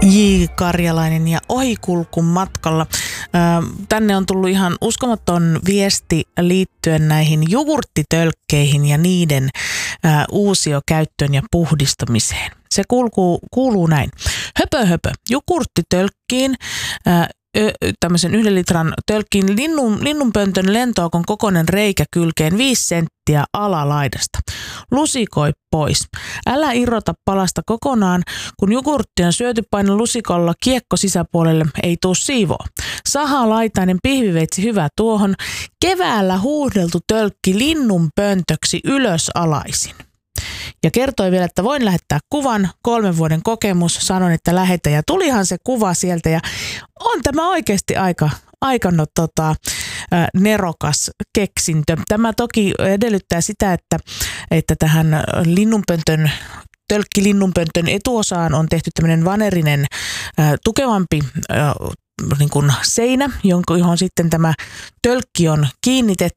J. Karjalainen ja Ohikulkun matkalla. Tänne on tullut ihan uskomaton viesti liittyen näihin jogurttitölkkeihin ja niiden uusiokäyttöön ja puhdistamiseen. Se kuuluu näin. Höpö, jogurttitölkkiin, tämmöisen 1 litran tölkkiin linnunpöntön lentoakon kokoinen reikä kylkeen 5 senttiä alalaidasta. Lusikoi pois. Älä irrota palasta kokonaan, kun jogurtti on syöty, paina lusikalla kiekko sisäpuolelle, ei tuu siivoa. Sahalaitainen pihviveitsi hyvä tuohon. Keväällä huuhdeltu tölkki linnunpöntöksi ylösalaisin. Ja kertoi vielä, että voin lähettää kuvan, 3 vuoden kokemus, sanoin, että lähetä ja tulihan se kuva sieltä ja on tämä oikeasti aika nerokas keksintö. Tämä toki edellyttää sitä, että tähän tölkkilinnunpöntön etuosaan on tehty tämmöinen vanerinen tukevampi niin kuin seinä, johon sitten tämä tölkki on kiinnitetty